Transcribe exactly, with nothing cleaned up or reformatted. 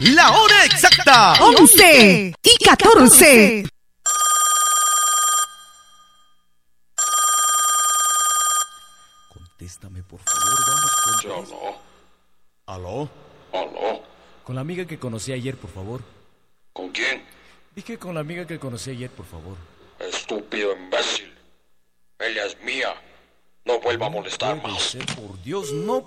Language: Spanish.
La hora exacta. once y catorce. Contéstame, por favor, vamos con... Sí, aló. ¿Aló? Aló. Con la amiga que conocí ayer, por favor. ¿Con quién? Dije con la amiga que conocí ayer, por favor. Estúpido imbécil. Ella es mía. No vuelva a molestar Puede más. ser, por Dios, no